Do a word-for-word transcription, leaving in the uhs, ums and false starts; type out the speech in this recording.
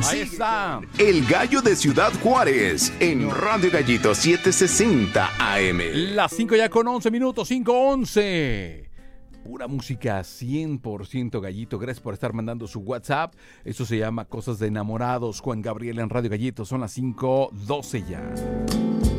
Ahí está. El Gallo de Ciudad Juárez en Radio Gallito setecientos sesenta A M. Las cinco ya con once minutos, cinco once. Pura música cien por ciento Gallito. Gracias por estar mandando su WhatsApp. Esto se llama Cosas de Enamorados. Juan Gabriel en Radio Gallito. Son las cinco doce ya.